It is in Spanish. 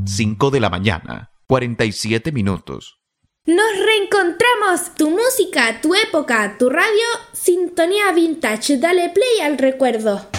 5 de la mañana, 47 minutos. Nos reencontramos. Tu música, tu época, tu radio, Sintonía Vintage. Dale play al recuerdo.